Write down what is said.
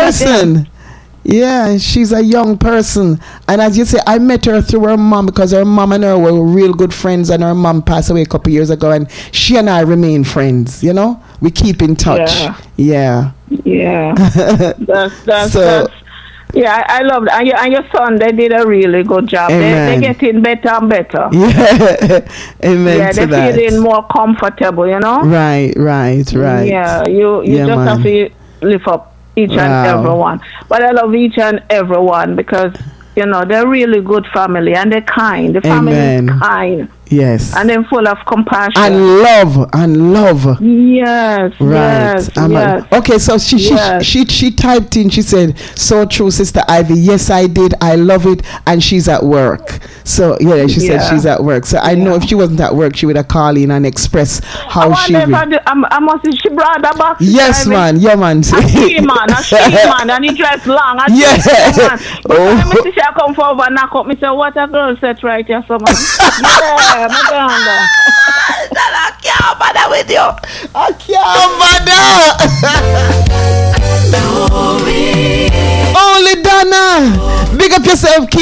person. Yeah, she's a young person. And as you say, I met her through her mom because her mom and her were real good friends, and her mom passed away a couple years ago, and she and I remain friends, you know? We keep in touch. Yeah. That's yeah, I love that. And your son, they did a really good job. They're getting better and better. Yeah. Amen. Yeah, they're feeling more comfortable, you know? Right. Yeah, you just have to lift up each and every one. But I love each and every one because, you know, they're really good family and they're kind. The family is kind. Yes. And then full of compassion. And love. Yes. Right. Yes. Okay, so she typed in, she said, so true, Sister Ivy. Yes, I did. I love it. And she's at work. So, she said she's at work. So I know if she wasn't at work, she would have called in and express how she... I must she brought that back. Yes, man. Yeah, man. A she man. And he dressed long. Yeah. But when I come forward and knock up, I say, what a girl said right here, so man. Yeah, my granda. I can't bother with you. I can't bother. Only Donna. Big up yourself, Keith.